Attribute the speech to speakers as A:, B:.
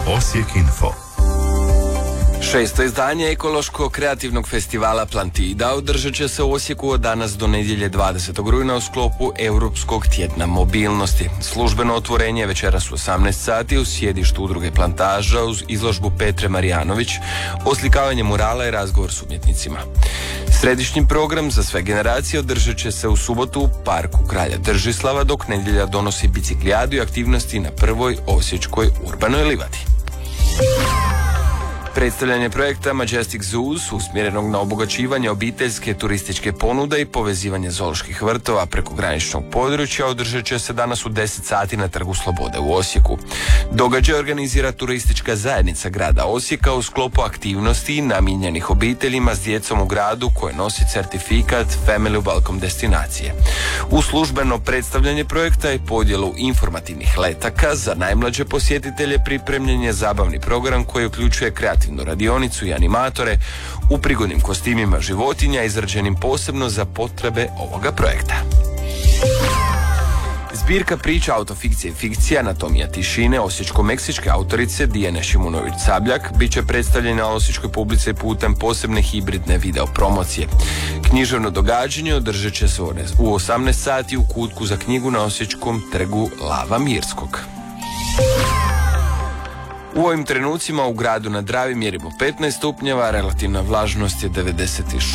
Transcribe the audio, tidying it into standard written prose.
A: Osijek Info.
B: 6. izdanje ekološko-kreativnog festivala Plantida održat će se u Osijeku od danas do nedjelje 20. rujna u sklopu Europskog tjedna mobilnosti. Službeno otvorenje je večeras u 18 sati u sjedištu udruge Plantaža uz izložbu Petre Marijanović, oslikavanje murala i razgovor s umjetnicima. Središnji program za sve generacije održat će se u subotu u Parku Kralja Držislava, dok nedjelja donosi biciklijadu i aktivnosti na prvoj osječkoj urbanoj livadi. Predstavljanje projekta Majestic Zoos, usmjerenog na obogaćivanje obiteljske turističke ponude i povezivanje zooloških vrtova preko graničnog područja, održat će se danas u 10 sati na Trgu Slobode u Osijeku. Događaj organizira turistička zajednica grada Osijeka u sklopu aktivnosti namijenjenih obiteljima s djecom u gradu koje nosi certifikat Family Welcome destinacije. U službeno predstavljanje projekta i podjelu informativnih letaka za najmlađe posjetitelje pripremljen je zabavni program koji uključuje kreativnu radionicu i animatore u prigodnim kostimima životinja izrađenim posebno za potrebe ovoga projekta. Zbirka priča autofikcije i fikcija Anatomija tišine osječko-meksičke autorice Dijane Šimunović-Sabljak bit će predstavljena osječkoj publici putem posebne hibridne video promocije. Književno događanje održat će se u 18 sati u kutku za knjigu na Osječkom trgu Lava Mirskog. U ovim trenucima u gradu na Dravi mjerimo 15 stupnjeva, relativna vlažnost je 96%.